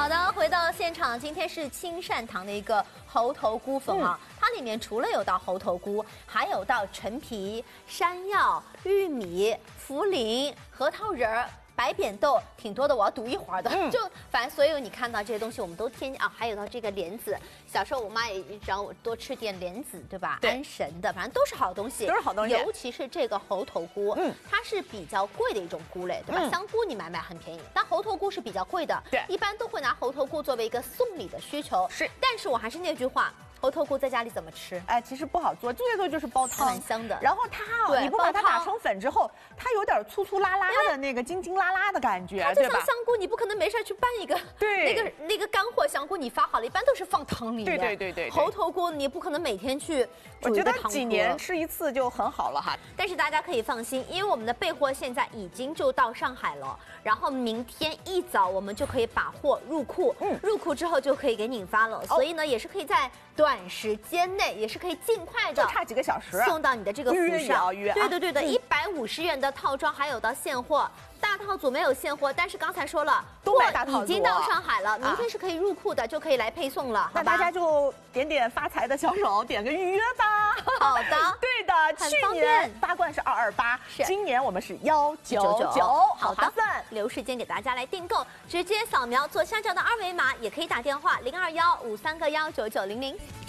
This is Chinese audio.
好的，回到现场，今天是青善堂的一个猴头菇粉啊，它里面除了有到猴头菇，还有到陈皮、山药、玉米、茯苓、核桃仁儿。 白扁豆挺多的，我要读一会儿的。就反正所有你看到这些东西，我们都添加啊，还有到这个莲子。小时候我妈也让我多吃点莲子，对吧？安神的，反正都是好东西， 都是好东西。 尤其是这个猴头菇，它是比较贵的一种菇类，对吧？香菇你买很便宜，但猴头菇是比较贵的。 对， 一般都会拿猴头菇作为一个送礼的需求。是，但是我还是那句话。 猴头菇在家里怎么吃？哎， 其实不好做，最多就是煲汤， 蛮香的。 然后它你不把它打成粉之后，它有点粗粗拉拉的那个筋筋拉拉的感觉， 它就像香菇，你不可能没事去拌一个对那个干货香菇，你发好了，一般都是放汤里面。 对。 猴头菇你不可能每天去煮一个汤喝， 我觉得几年吃一次就很好了哈。 但是大家可以放心，因为我们的备货现在已经就到上海了，然后明天一早我们就可以把货入库，入库之后就可以给你发了，所以呢也是可以在短时间内也是可以尽快的， 就差几个小时送到你的这个府上。 约对的，150元的套装还有到现货，大套组没有现货，但是刚才说了， 都买大套组已经到上海了，明天是可以入库的，就可以来配送了。 那大家就点点发财的小手，点个预约吧。 好的， 对的，去年8罐是228，今年我们是199，好划算。 留时间给大家来订购，直接扫描左下角的2维码，也可以打电话0215319900。